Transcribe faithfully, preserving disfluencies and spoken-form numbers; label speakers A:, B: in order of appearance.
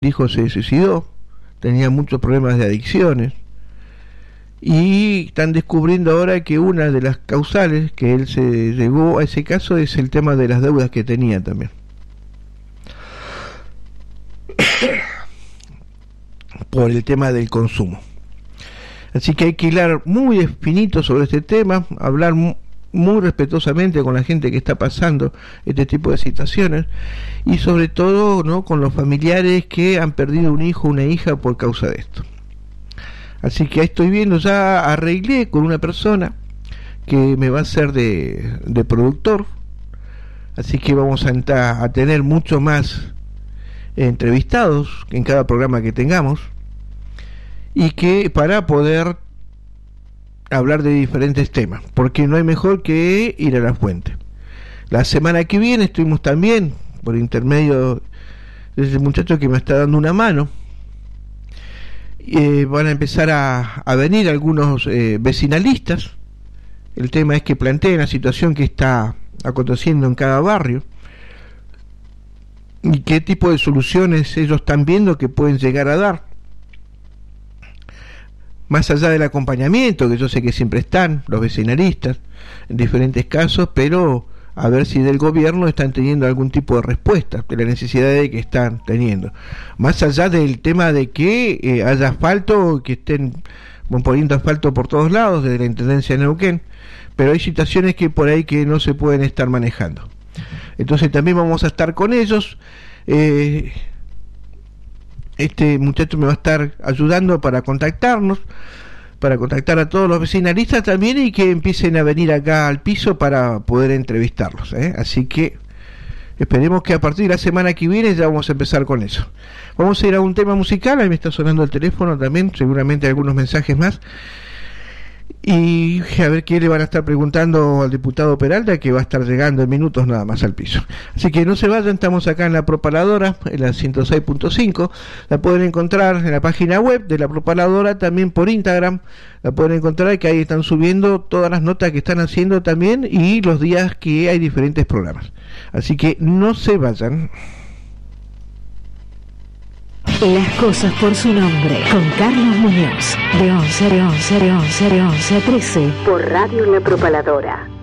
A: hijo se suicidó, tenía muchos problemas de adicciones, y están descubriendo ahora que una de las causales que él se llegó a ese caso es el tema de las deudas que tenía también. Por el tema del consumo. Así que hay que hilar muy finito sobre este tema, hablar muy, muy respetuosamente con la gente que está pasando este tipo de situaciones, y sobre todo, ¿no?, con los familiares que han perdido un hijo o una hija por causa de esto. Así que ahí estoy viendo, ya arreglé con una persona que me va a ser de, de productor, así que vamos a, a tener mucho más entrevistados en cada programa que tengamos, y que para poder hablar de diferentes temas, porque no hay mejor que ir a la fuente. La semana que viene estuvimos también por intermedio de ese muchacho que me está dando una mano. Eh, van a empezar a, a venir algunos eh, vecinalistas. El tema es que planteen la situación que está aconteciendo en cada barrio y qué tipo de soluciones ellos están viendo que pueden llegar a dar, más allá del acompañamiento que yo sé que siempre están los vecinalistas en diferentes casos, pero a ver si del gobierno están teniendo algún tipo de respuesta de la necesidad de que están teniendo, más allá del tema de que eh, haya asfalto, que estén bueno, poniendo asfalto por todos lados desde la Intendencia de Neuquén, pero hay situaciones que por ahí que no se pueden estar manejando. Entonces también vamos a estar con ellos. eh, este muchacho me va a estar ayudando para contactarnos, para contactar a todos los vecinalistas también, y que empiecen a venir acá al piso para poder entrevistarlos, ¿eh? Así que esperemos que a partir de la semana que viene ya vamos a empezar con eso. Vamos a ir a un tema musical, ahí me está sonando el teléfono también, seguramente algunos mensajes más, y a ver qué le van a estar preguntando al diputado Peralta, que va a estar llegando en minutos nada más al piso. Así que no se vayan, estamos acá en la Propaladora, en la ciento seis punto cinco, la pueden encontrar en la página web de la Propaladora, también por Instagram, la pueden encontrar, que ahí están subiendo todas las notas que están haciendo también, y los días que hay diferentes programas. Así que no se vayan.
B: Las cosas por su nombre, con Carlos Muñoz, de once, de once, de once, de once a trece, por Radio La Propaladora.